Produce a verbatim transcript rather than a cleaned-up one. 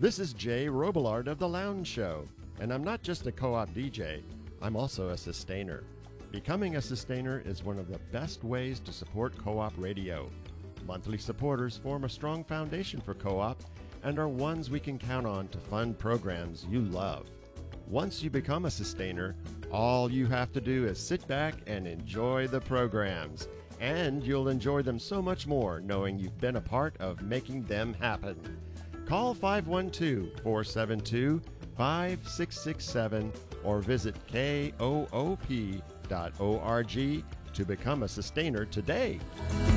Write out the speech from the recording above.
This is Jay Robillard of The Lounge Show, and I'm not just a co-op D J, I'm also a sustainer. Becoming a sustainer is one of the best ways to support co-op radio. Monthly supporters form a strong foundation for co-op and are ones we can count on to fund programs you love. Once you become a sustainer, all you have to do is sit back and enjoy the programs. And you'll enjoy them so much more knowing you've been a part of making them happen. Call five one two, four seven two, five six six seven or visit K O O P dot org to become a sustainer today.